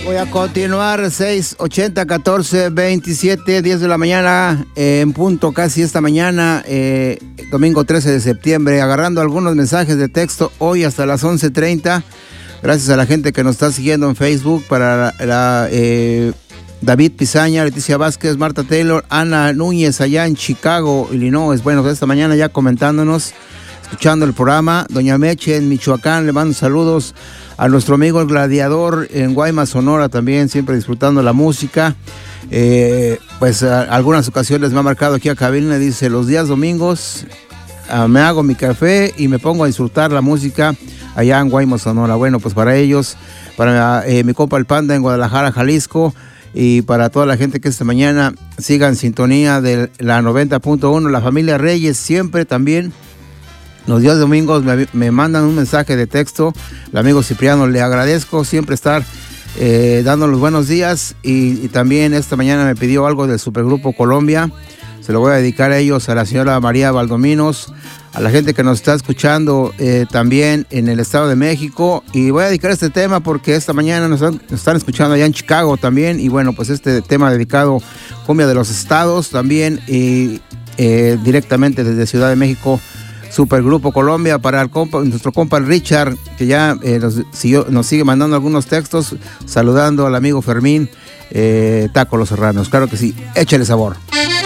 Voy a continuar, 680 14 27 10 de la mañana, en punto casi esta mañana, domingo 13 de septiembre, agarrando algunos mensajes de texto hoy hasta las 11:30. Gracias a la gente que nos está siguiendo en Facebook, para David Pizaña, Leticia Vázquez, Marta Taylor, Ana Núñez allá en Chicago, Illinois. Bueno, esta mañana ya comentándonos, escuchando el programa. Doña Meche en Michoacán, le mando saludos. A nuestro amigo el Gladiador en Guaymas, Sonora, también siempre disfrutando la música. Algunas ocasiones me ha marcado aquí a cabina, dice: los días domingos me hago mi café y me pongo a disfrutar la música allá en Guaymas, Sonora. Bueno, pues para ellos, para mi compa el Panda en Guadalajara, Jalisco, y para toda la gente que esta mañana siga en sintonía de la 90.1, la familia Reyes siempre también. Los días domingos me mandan un mensaje de texto. El amigo Cipriano, le agradezco siempre estar dando los buenos días. Y también esta mañana me pidió algo del Supergrupo Colombia. Se lo voy a dedicar a ellos, a la señora María Valdominos, a la gente que nos está escuchando también en el Estado de México. Y voy a dedicar este tema porque esta mañana nos están escuchando allá en Chicago también. Y bueno, pues este tema dedicado cumbia de los estados también. Y directamente desde Ciudad de México, Supergrupo Colombia, para nuestro compa Richard, que ya nos sigue mandando algunos textos, saludando al amigo Fermín, Taco Los Serranos. Claro que sí, échale sabor.